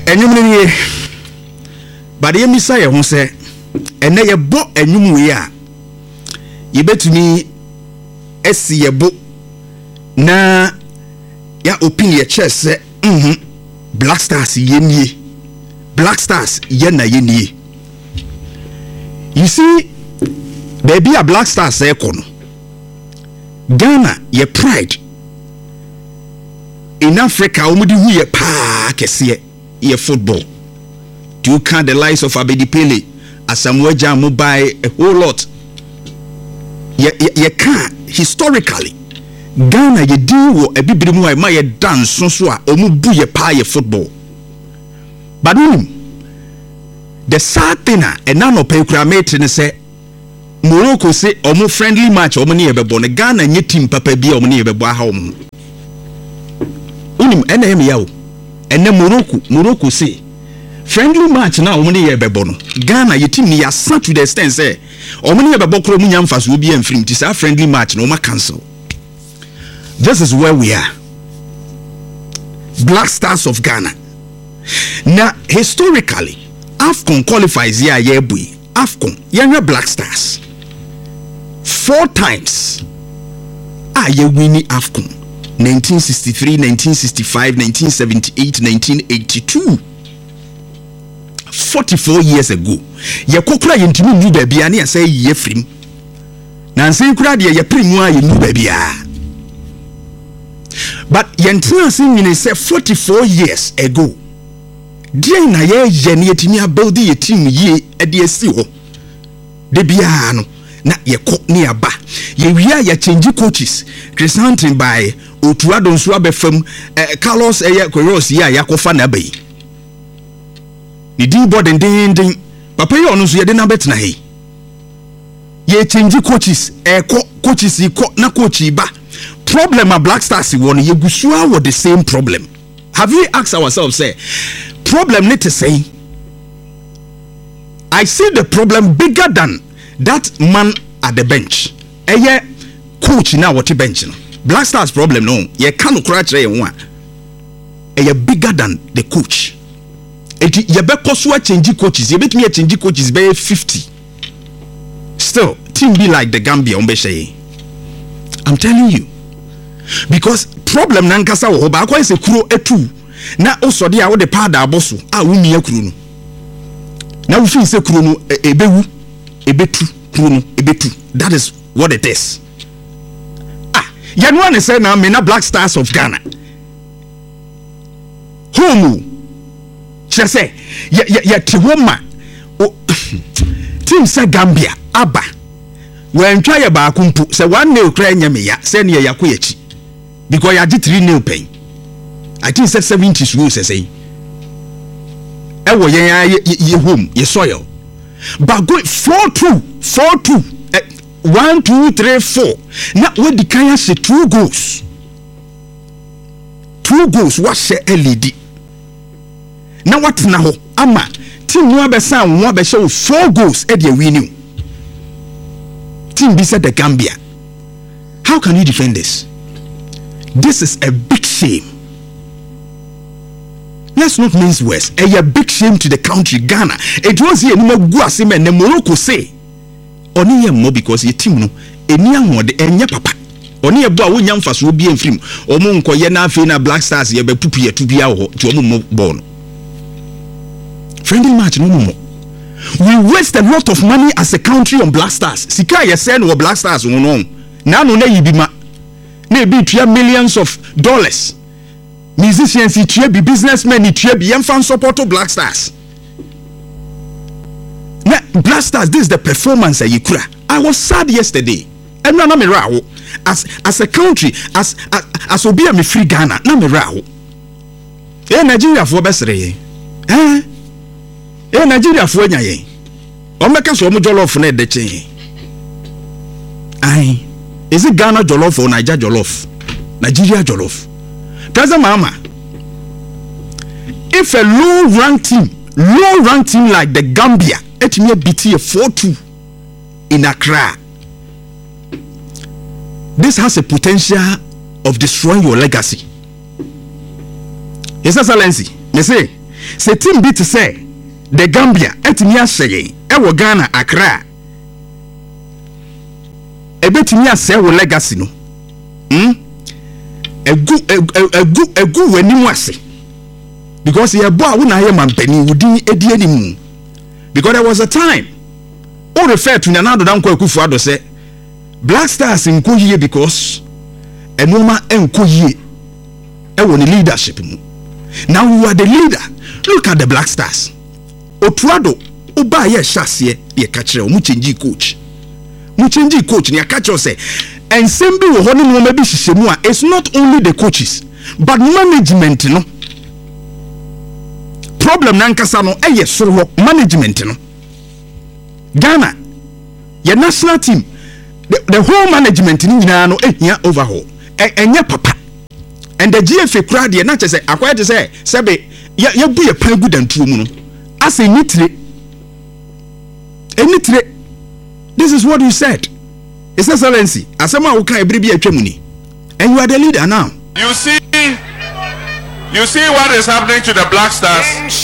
enyum ni but ye misa ye ho se ene ye bo enyum we a ye betumi esi ye bo na ya opinion chess se Black Stars ye nie Black Stars ye na ye nie. You see baby a Black Stars say kono Ghana ye pride in Africa omudi hu ye pa kese ye football. Do you count the likes of Abedi Pele, Asamoah Gyan Mobile, a whole lot? Ye can historically Ghana ye do a bibiri mu ma ye dance so a omu bu ye pa ye football. But the sad thing and none of pekura mate say Morocco say omu friendly match omu ni ebebo ne Ghana nye team papa bi omu ni ebebo aha omu. Unim ene yawo ene Morocco say friendly match na omu ni ebebo no Ghana ye team ni ya sat to the extent say omu ni ebebo kro mu nyamfa so obi enfrim ti say friendly match no ma cancel. This is where we are. Black Stars of Ghana. Now historically AFCON qualifies here yebui. AFCON yenye Black Stars 4 times ye winning AFCON 1963, 1965, 1978, 1982. 44 years ago ye kokura yentimi nyu babia na say ye frim na nsen kura de ye primu a ye nyu babia. But yentina sin say 44 years ago dia na ye na yetimi build ye team ye e de asi ho de bia no na ye ko ne aba ye wia ye change coaches Chrysanthemum by Otuado nso abefam Carlos Queiroz ya yakofa na bai ni din boden din papa ye ono so ye de na betena he ye change coaches coaches ko na coach ba problem a Black Stars won ye gusua with the same problem. Have we asked ourselves say problem need to say I see the problem bigger than that man at the bench. Eye coach now what bench no. Black Stars problem no. Ye cannot crash ye one. Eye bigger than the coach. Eti ye be koso change coaches. Ye betumi change coaches be 50. Still team be like the Gambia on be say. I'm telling you. Because problem nankasa wo ba kwa se kuro etu na osode a wo de pada aboso a wo mia kuro no na wo fi se kuro no ebewu ebetu kuro no ebetu. That is what it is. You know what say now me na Black Stars of Ghana home she say ya tiwoma team say Gambia aba when try ya ba kumpu say one nail cry nyame ya say ne ya koyachi because ya di 3 nail pen I think say 70 so say e wo ye home ye soil but go 4-2 1 2 3 4 na we di kan say 2 goals what say LED na what na ho ama team no abesa won abehye 4 goals e dey win team be said the Gambia. How can you defend this? This is a big shame. Let's not mince words. A big shame to the country Ghana. It was here no go asem and Morocco say oni ye mo because your team no eni anwode enya papa. Oni ye bo a wonya mfa so obi enfrim. Omo nkoye na afi na Black Stars ye be pupu ye tubia ho ti omo mo ball no. Friendly match no mo. We waste a lot of money as a country on Black Stars. Sika ye say no Black Stars no no. Na no na yibima. Na be tria millions of dollars. Musicians tria be businessmen tria be yemfan support to Black Stars. Na Black Stars, this is the performance you kura. I was sad yesterday. And na me rawo as a country as obi a me free Ghana na me rawo. Nigeria for besere. Nigeria for nya ye. O meka so mo jollof na de chen. Is it Ghana jollof or Nigeria jollof? Nigeria jollof. President Mama, if a low-ranked team like the Gambia, it may beat a 4-2 in Accra, this has a potential of destroying your legacy. His Excellency, me say, se team bi to say the Gambia etimi ahye ewo Ghana Accra ebetimi ase wo legacy no egu wanimu ase because ye bo a wo na ye mampani wudin edi animu because there was a time all refer to Nana Addo Dankwa Akufo-Addo say Black Stars nkoyie because enoma enkoyie ewo ni leadership mu. Now you are the leader. Look at the Black Stars. Otuado oba ye hyase ye ka kire o mu change coach. Mu change coach ni aka kire say ensem bi wo ho no ma bi hihye mu a it's not only the coaches but management no. Problem na nkasa no eye soro management no. Ghana your national team the whole management ni nyina no ehia overhaul. Enye papa. And the GFA crowd here not just say acquired to say sebe ya bu ye pan good and true mu no as a nitre. This is what you said. It's excellency asema wo kan ebiri bi atwam ni and you are the leader now. You see what is happening to the Black Stars.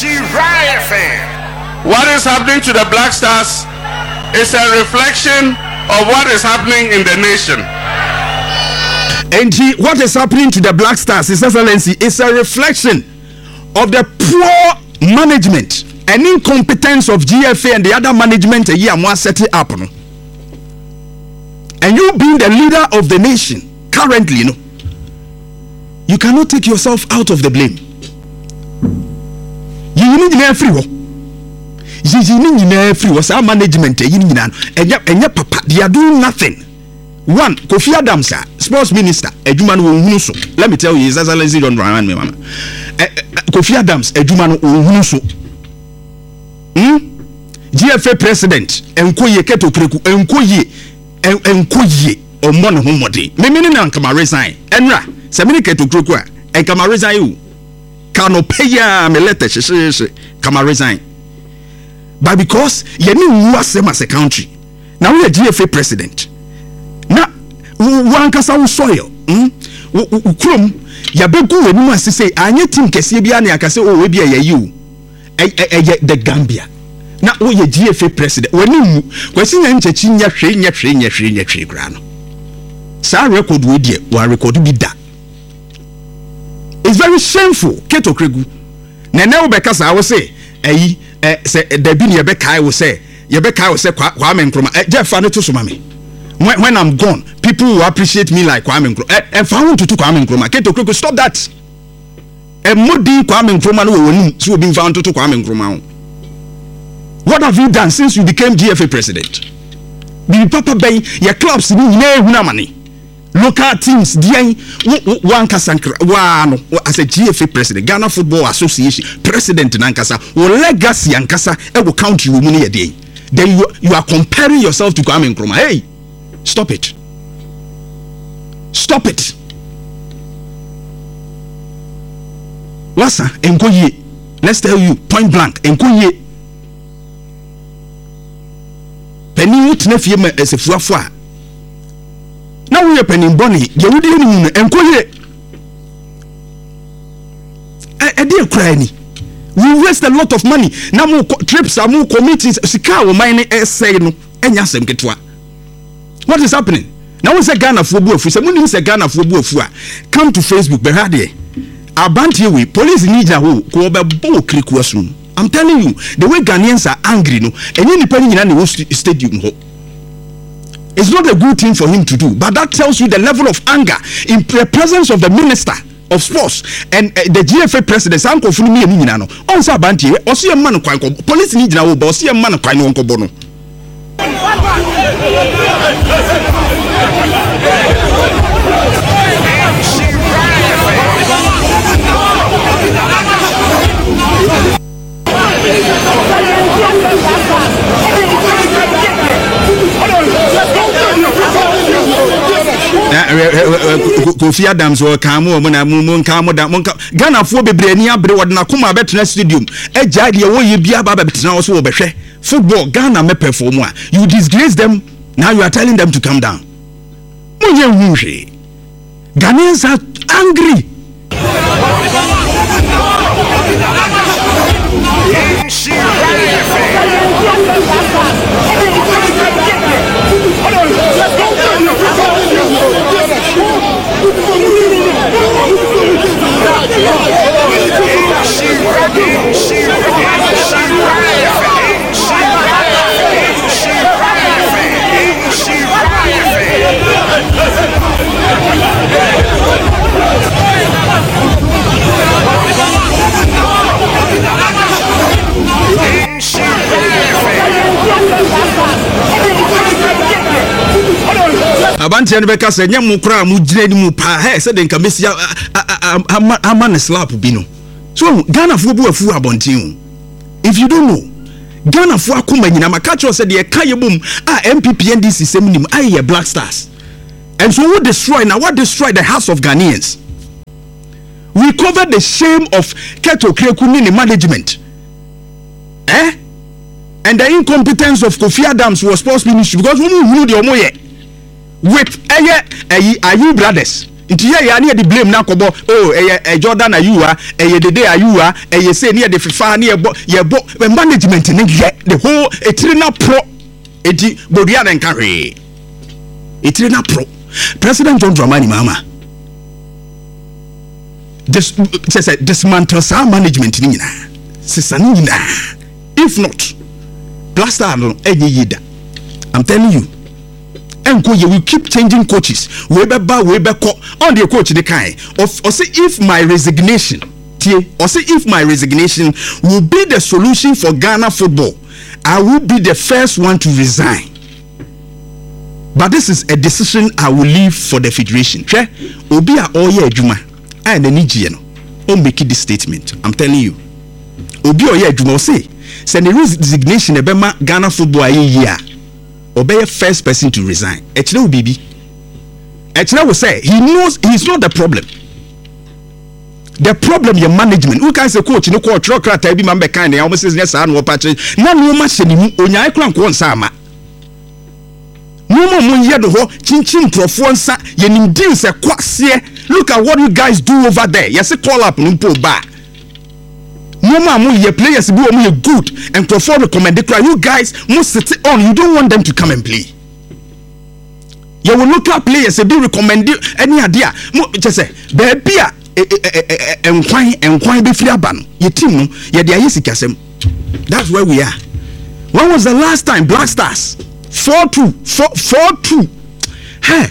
What is happening to the Black Stars is a reflection of what is happening in the nation. And what is happening to the Black Stars, His Excellency, is a reflection of the poor management and incompetence of GFA and the other management a year more set it up. No? And you being the leader of the nation currently, you cannot take yourself out of the blame. You need everywhere. You need everywhere. Our management, and papa, they are doing nothing. One, Kofi Adams, sports minister, Ejuma no hunu so. Let me tell you, His Excellency don't run me, mama. Kofi Adams, Ejuma no hunu so. GFA president, enkoye keto preku, enkoye omono homode. Me na nkama resign. Enra, se me keto preku a, nkama resign you. Kano peya me letter she kama resign. But because ye ni nwasem as a country. Now we are GFA president. Na wankasa wo soil ukrom ya begu wenu asese anye team kese bia na yakase o we bia yayi the Gambia na wo ye GFA president wenu kwesi nya nchechi nya hwe kra no sa record we die wa record bi da. It's very shameful keto kregu na na wo bekasa wo say say da bi ne ye bekai wo say Kwame Nkrumah Jeff no to so mame. When I'm gone, people will appreciate me like Kwame Nkrumah. And for who to Kwame Nkrumah, Keto, stop that. And Modi Kwame Nkrumah no so being found to Kwame Nkrumah. What have you done since you became GFA president? Be Papa Bay, your clubs need money. Local teams, one Kasankra, one as a GFA president, Ghana Football Association president Nankasa, or legacy Ankasa, will count you money a day. Then you are comparing yourself to Kwame Nkrumah. Hey! Stop it. Stop it. Wasa enkoye. Let's tell you point blank enkoye. Penny wutne fie ma esefuafo a. Na wo ye penny boni, ye wudi ni mu enkoye. E dey cry ni. We waste a lot of money. Na mo trips amu committees sika wo man ni say no enya sem ketwa. What is happening? Now we say Ghana for buafu. Say munim say Ghana for buafu a. Come to Facebook be hade. Abantie we police need ya ho ko be bo kriku asum. I'm telling you, the way Ghanaians are angry no. Enye nipa ni nyina na stadium ho. It's not a good thing for him to do, but that tells you the level of anger in the presence of the minister of sports and the GFA president Sanko Funimi ni nyina no. On say abantie, o se man kwan ko police ni nyina ho, but o se man kwan no nko bo no. Kofi Adams or Kamu Ghana for Bebrenia Brewadna Kuma Betna Stadium. A jadi away you be about also Beshe. Football Ghana me perform. You disgrace them, now you are telling them to come down. Ghanaians are angry. abantia no beka say nyam kra mu gire ni mu pa he say den ka mesi ama ne slap bi no so Ghana fo bu afu abontin if you don't know Ghana fo akoma nyina maka cho say de ka yebom MPP NDC sem nim aye Black Stars and so what destroy the hearts of Ghanaians. We covered the shame of Keto Kreku management and the incompetence of Kofi Adams was sports ministry because we knew the omoye with Ayu brothers. Into ya near the blame now kobo Jordan Ayua Dede Ayua say near the FIFA near management in the whole etrina pro eti Bodia and carry etrina pro President John Dramani Mahama dismantle our management nina sisanina if not Black Star no yida. I'm telling you enko you will keep changing coaches we be ko on the coach the kind or say if my resignation will be the solution for Ghana football, I will be the first one to resign. But this is a decision I will leave for the federation. Obi a oye adwuma and the no o make this statement. I'm telling you. Obi oye adwuma say the resignation ebema Ghana football aye year. Obey first person to resign. Echile Obibi. Echile will say he knows he's not the problem. The problem your management. Who can say coach no coach trocrat I be member kind e almost says yes and patch. Na no ma se ni mu onya ekran ko nsa ama. No more mun ye do ho chinchin profo nsa ye nim din se kwase. Look at what you guys do over there. You say call up no po ba. No more ye players be o good and profo recommend the you guys must sit on. You don't want them to come and play. You will look at players be recommend any idea. Just say baby enquire be free aban. Your team no ye dey yesikasem. That's where we are. When was the last time Black Stars 4-2 hey,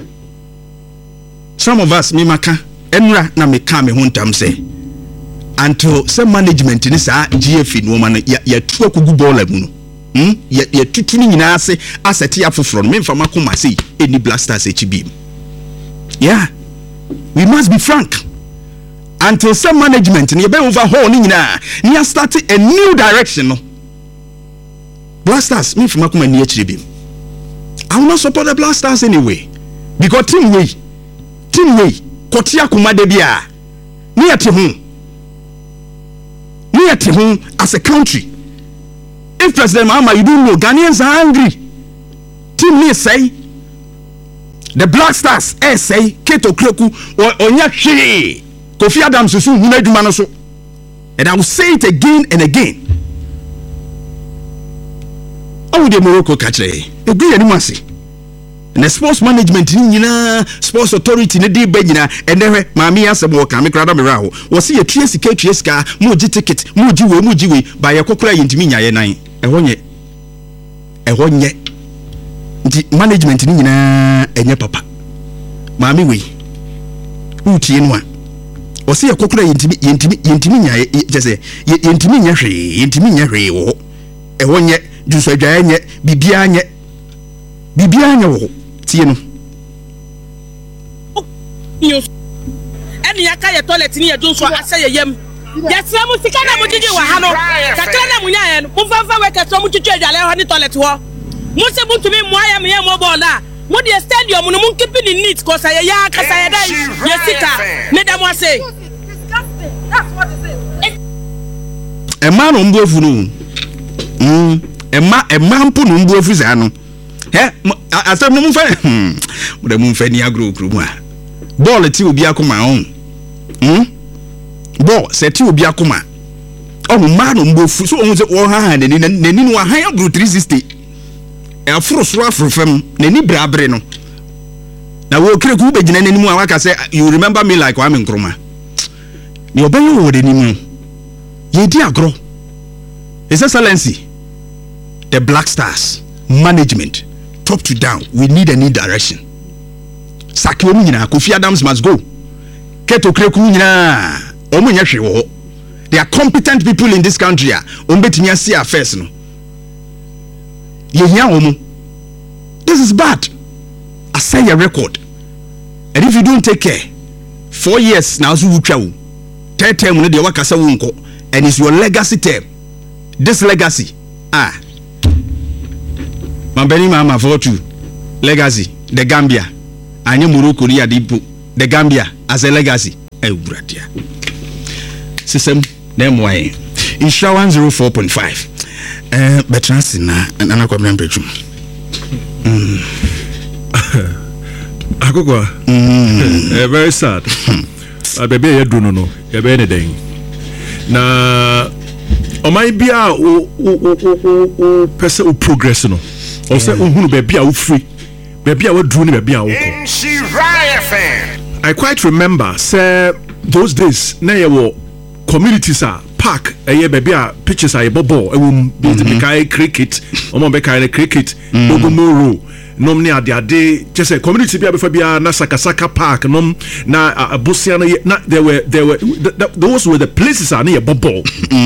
some of us me maka enra na me ka me huntam say until some management ni sa GF no man ya tu akugu ball mu no ya tutu ni nyina ase aseti afoforo me mfa makoma say any Black Stars HB. Yeah, we must be frank. Until some management ni be overhaul ni nyina ni start a new direction no. Black Stars me from akuma ni HB. I will not support the Black Stars anyway because team way kotia kuma de bia ni ate hu as a country. If President Mahama, you don't know, Ghanaians are angry. Team me say the Black Stars say Keto Kreku or onya hwe Kofi Adams so hu adwuma no so, and I will say it again and again. Oh, the Morocco catche agree animasi and the sports management nyina sports authority ne dey ba nyina and then maami asem wo ka me krada me raho wo se ye tue sika mo gi ticket mo gi we ba ye kokora ye ntimi nyaye nan ehonye nti management nyina enye papa maami we utie no a wo se ye kokora ye ntimi nyaye je ye ntimi nya hwe wo ehonye juso dwaanye bibia anye wo tie no eni aka ye toilet ni ye junso ase ye yem ye sra mu sika na mu gigi wa ha no kakra na mu nya ye no mu fanfa we ka so mu twetwe adwale ho ni toilet ho mu se bu tumi mu aya me ye mo ball na mu de stadium no mu keep ni neat cause ye ya kasa ye dai ye sika ne da mo ase that's what it is. E man on bofu no Emma mpo no mbu ofisa no asem no mfa mo mu mfa ni agro kru a ball ti obi akoma on ball se ti obi akoma o ma no mbu ofu so ohun se wo ha nani no ha agro 360 afro so afrofem nani brabre no na wo kire ku be gina nani mu a waka say you remember me like Kwame Nkrumah ni obayo wo de ni mu ye di agro His Excellency, the Black Stars management, top to down, we need a new direction. Sakio nyina, Kofi Adams must go. Keto Kreku nyina, omo nya hwe. There are competent people in this country. Ombetinya see affairs no. Ye hia omo. This is bad. say your record. And if you don't take care, 4 years now so you travel. Third term when they work as a wonko, and it's your legacy term. This legacy, Mambeni mama for you. Legacy, the Gambia. Anya Morocco Ria Dipo, the Gambia as a legacy. Bradia. System them way. Insha 104.5. Betransina and Anakwam bedroom. Akokwa. Very sad. Baby you do no. You be anything. Na o mai bia o person o progress no. O say ohunu baby a wo free. Baby a wo dru ni baby a wo ko. I quite remember say those days na ye wo communities are park baby a pitches are ball be cricket omo be kai cricket ogomoro nom ne ade just community bia before bia na sakasaka park nom na abusia na there were those were the places are near ball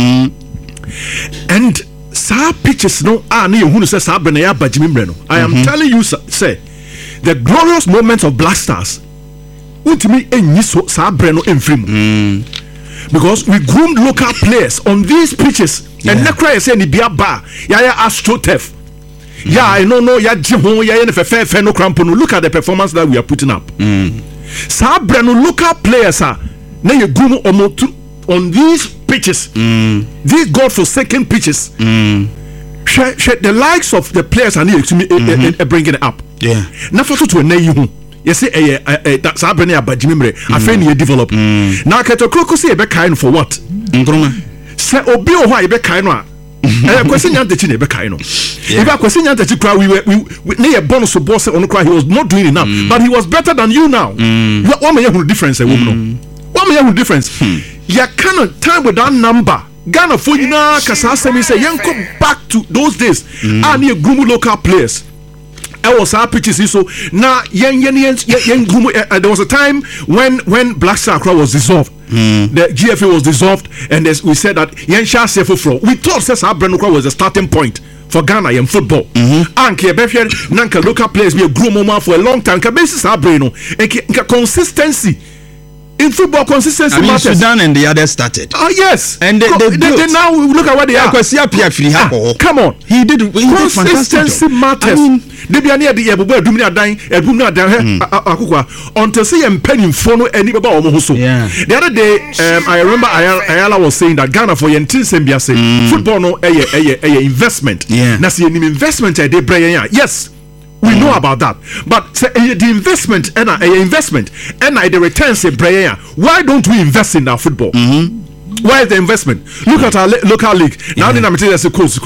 and sa pitches no na ehunu say sa brene ya bagimimre no I am telling you say the glorious moments of Black Stars ultimately enyi so sa brene no emfrim because we groomed local players on these pitches and nekra say ni bia ba ya AstroTurf. Yeah, I know ya jiho ya ne fe no crampo no. Look at the performance that we are putting up. Sa brand local players are na you groom on these pitches. These godforsaken pitches. The likes of the players are bringing it up. Yeah. Na foto to na you. Yes, that's happening about Jimmy. I find you develop. Now, Ketokoko say, be kind for what? Say, Obio, why be kind? Question at the chin, be kind. If I question at the cry, we near bonus of boss on the cry, he was not doing enough, but he was better than you now. What may you difference, a woman? What may you difference? You cannot time with that number. Ghana for you now, Kasasemi say, young come back to those days. I need Gumu local players. I was our pitches so now there was a time when Black Star was dissolved. The GFA was dissolved, and we said that we thought that Breno was the starting point for Ghana in football. Nanka local players be a groom for a long time. Basis consistency. In football, consistency matters. Sudan and the others started. Oh yes, and they now look at what they are. Come on, he did consistency matters. They be near the until say penny phone any baba almost. The other day, I remember Ayala was saying that Ghana for football no a investment. Now see an investment they bring. Yes. We know about that, but the investment and the returns say why don't we invest in our football? Why is the investment? Look at our local league. Now the name is coach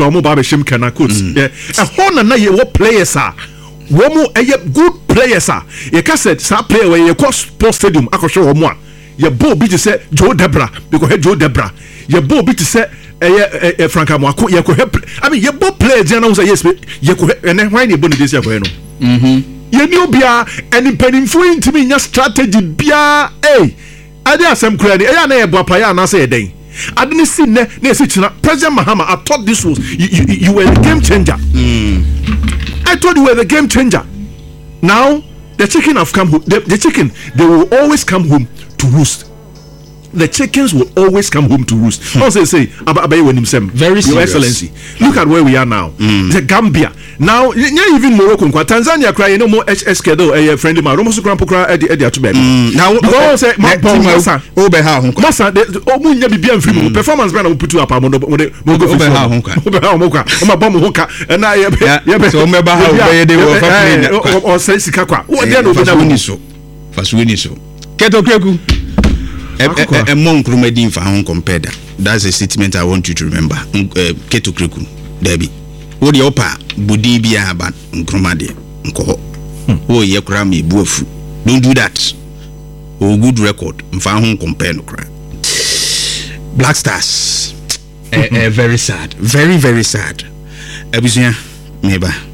what players are. Good players are. You can say player where you call sports stadium. I can show you your ball be to say Joe Debra because Joe Debra. Your ball be to say Frank Amwako. You could help. I mean, your ball players. You know say yes. You could and then why you bond this year? You know bia and penning for to me your strategy bia. Hey, I did some credit. I na buapaya na say day. I didn't see President Mahama. I thought this was you were the game changer. I thought you were the game changer. Now the chicken have come home. The chicken they will always come home to roost. The chickens will always come home to roost. Also say very Your Excellency. Look at where we are now. The Gambia. Now even Morocco, Tanzania cry no more HSK though a friend of mine. Almost grandpa cry at the now because say Massa the Omunya be free performance brand will put you up and I so remember how they were or say Sikakwa. What they no be so. Keto Kreku. A monk Rumedin for home compared. That's a statement I want you to remember. Keto Kreku, Debbie. What the opa Budibia but Nkromade Nko. Oh, Yakrami Buofu. Don't do that. Oh, good record. Mfahon compare no cry. Black Stars. Very sad. Very, very sad. Abusia, neighbor.